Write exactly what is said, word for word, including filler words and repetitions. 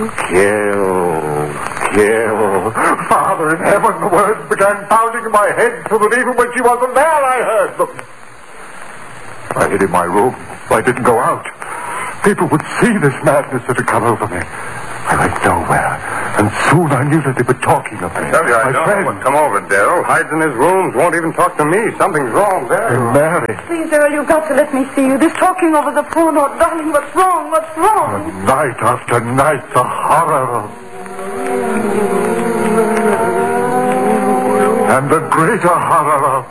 Kill. Kill. Father in heaven, the words began pounding in my head so that even when she wasn't there, I heard them. I hid in my room. I didn't go out. People would see this madness that had come over me. I went nowhere, and soon I knew that they were talking of me. Tell you, I my know friend. what's come over, Daryl. Hides in his rooms, won't even talk to me. Something's wrong there. And Mary. Please, Daryl, you've got to let me see you. This talking over the phone, oh, darling, what's wrong? What's wrong? And night after night, the horror of... And the greater horror of...